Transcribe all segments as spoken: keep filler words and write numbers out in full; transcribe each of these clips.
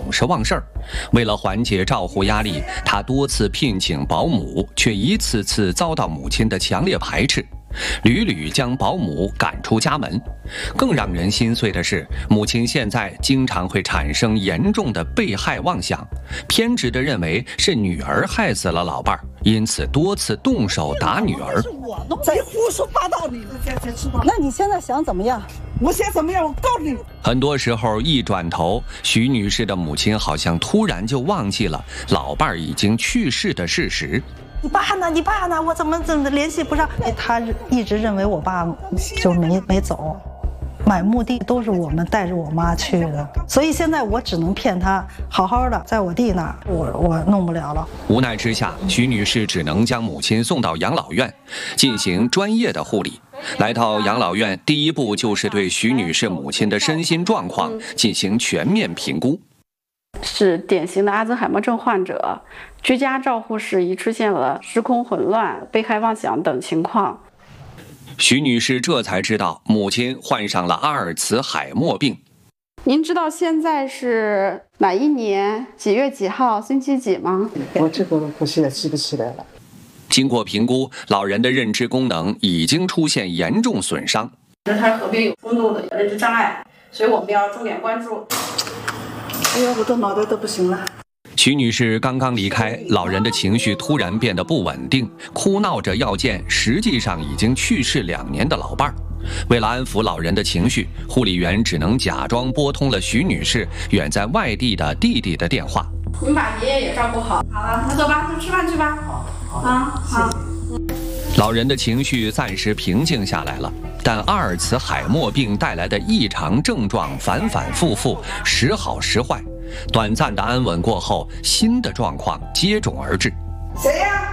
总是忘事儿。为了缓解照护压力，他多次聘请保姆，却一次次遭到母亲的强烈排斥，屡屡将保姆赶出家门。更让人心碎的是，母亲现在经常会产生严重的被害妄想，偏执地认为是女儿害死了老伴儿，因此多次动手打女儿。 在胡说八道你那你现在想怎么样？ 我想怎么样？我告诉你。 很多时候一转头，徐女士的母亲好像突然就忘记了老伴儿已经去世的事实。 你爸呢？你爸呢？我怎么怎么联系不上？他一直认为我爸就没没走，买墓地都是我们带着我妈去的，所以现在我只能骗他，好好的在我弟那儿，我我弄不了了。 无奈之下，徐女士只能将母亲送到养老院，进行专业的护理。来到养老院，第一步就是对徐女士母亲的身心状况进行全面评估。 是典型的阿兹海默症患者，居家照护时已出现了时空混乱、被害妄想等情况。 徐女士这才知道母亲患上了阿尔茨海默病。 您知道现在是哪一年几月几号星期几吗？ 我这个我现在记不起来了。 经过评估，老人的认知功能已经出现严重损伤。 他合并有重度的认知障碍，所以我们要重点关注。 哎呀，我的脑袋都不行了。 徐女士刚刚离开，老人的情绪突然变得不稳定，哭闹着要见实际上已经去世两年的老伴儿。为了安抚老人的情绪，护理员只能假装拨通了徐女士远在外地的弟弟的电话。 您把爷爷也照顾好。好了，那走吧，就吃饭去吧。好，啊，好。 老人的情绪暂时平静下来了，但阿尔茨海默病带来的异常症状反反复复，时好时坏。短暂的安稳过后，新的状况接踵而至。 谁呀？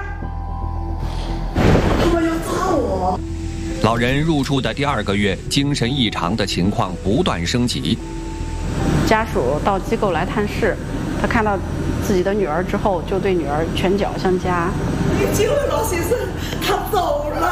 他们要打我！ 老人入住的第二个月，精神异常的情况不断升级。 家属到机构来探视，他看到自己的女儿之后，就对女儿拳脚相加。 你救了老先生，他走了。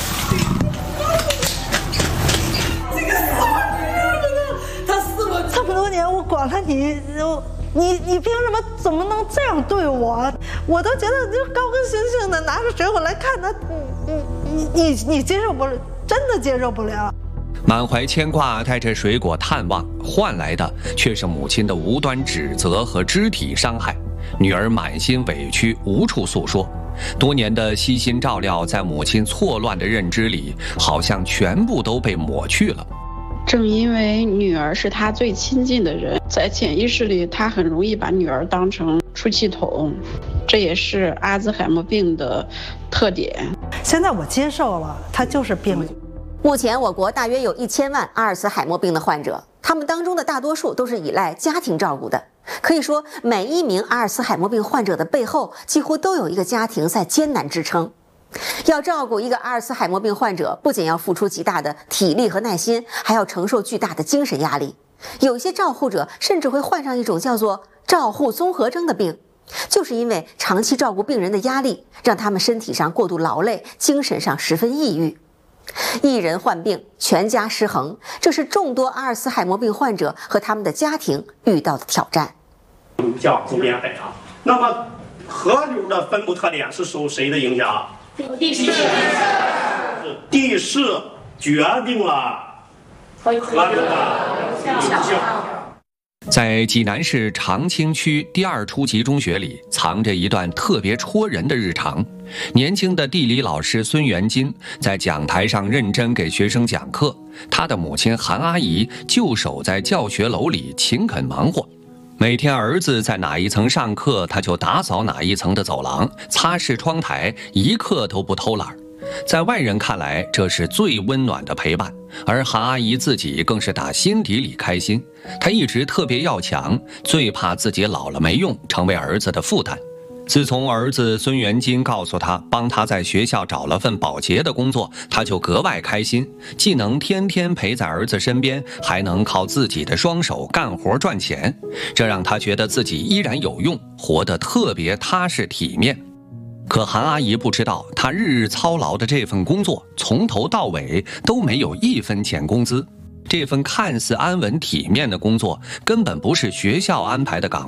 这个死了女儿的，他死了这么多年我管了你，你你凭什么怎么能这样对我？我都觉得你高高兴兴的拿着水果来看他，你你你你接受不了，真的接受不了。 满怀牵挂，带着水果探望，换来的却是母亲的无端指责和肢体伤害。女儿满心委屈，无处诉说。多年的悉心照料，在母亲错乱的认知里，好像全部都被抹去了。 正因为女儿是他最亲近的人，在潜意识里，他很容易把女儿当成出气筒，这也是阿兹海默病的特点。 现在我接受了，他就是病。 目前，我国大约有一千万阿尔茨海默病的患者，他们当中的大多数都是依赖家庭照顾的。可以说，每一名阿尔茨海默病患者的背后，几乎都有一个家庭在艰难支撑。要照顾一个阿尔茨海默病患者，不仅要付出极大的体力和耐心，还要承受巨大的精神压力。有一些照护者甚至会患上一种叫做照护综合征的病，就是因为长期照顾病人的压力，让他们身体上过度劳累，精神上十分抑郁。一人患病，全家失衡，这是众多阿尔茨海默病患者和他们的家庭遇到的挑战。 叫周边北啊，那么河流的分布特点是受谁的影响？ 地势。 地势决定了河流的流向。 在济南市长青区第二初级中学里，藏着一段特别戳人的日常。年轻的地理老师孙元金在讲台上认真给学生讲课，他的母亲韩阿姨就守在教学楼里勤恳忙活。每天儿子在哪一层上课，他就打扫哪一层的走廊，擦拭窗台，一刻都不偷懒。在外人看来，这是最温暖的陪伴，而韩阿姨自己更是打心底里开心。她一直特别要强，最怕自己老了没用，成为儿子的负担。自从儿子孙元金告诉他帮他在学校找了份保洁的工作，他就格外开心，既能天天陪在儿子身边，还能靠自己的双手干活赚钱，这让他觉得自己依然有用，活得特别踏实体面。可韩阿姨不知道，她日日操劳的这份工作，从头到尾都没有一分钱工资。这份看似安稳体面的工作，根本不是学校安排的岗